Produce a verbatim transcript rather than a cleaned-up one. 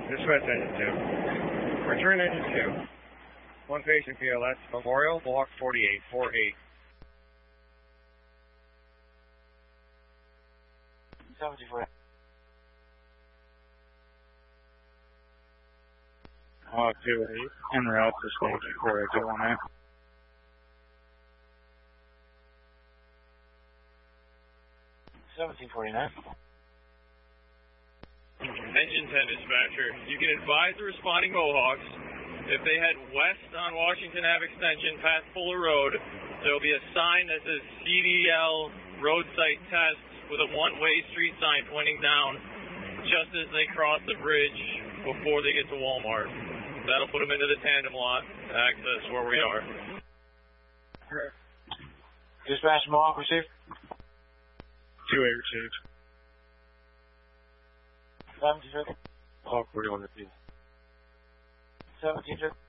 Dispatch engine two. Return engine two. One patient P L S, Memorial, block forty-eight, four eight. seventy-four. Uh, two eight, en route to stage four eight two one eight. seventeen forty-nine. Engine ten dispatcher, you can advise the responding Mohawks if they head west on Washington Ave Extension past Fuller Road, there will be a sign that says C D L roadside tests with a one-way street sign pointing down just as they cross the bridge before they get to Walmart. That'll put them into the tandem lot to access where we are. Dispatch Mohawk received. two eight received. seventeen fifty. Hawk forty-one received. seventeen fifty.